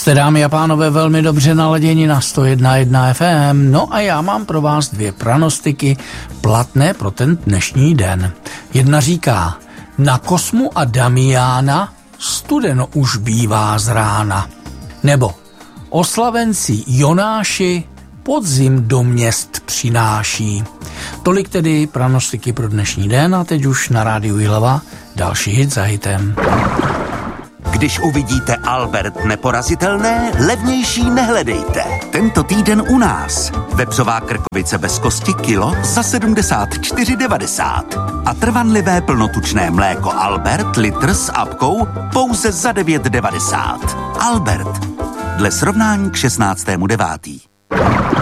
Jste, dámy a pánové, velmi dobře naladěni na 101.1 FM. No a já mám pro vás 2 pranostiky platné pro ten dnešní den. Jedna říká: na Kosmu a Damiána studeno už bývá z rána. Nebo oslavenci Jonáši podzim do měst přináší. Tolik tedy pranostiky pro dnešní den a teď už na rádiu Jihlava další hit za hitem. Když uvidíte Albert neporazitelné, levnější nehledejte. Tento týden u nás. Vepřová krkovice bez kosti kilo za 74,90. A trvanlivé plnotučné mléko Albert litr s apkou pouze za 9,90. Albert. Dle srovnání k 16.9.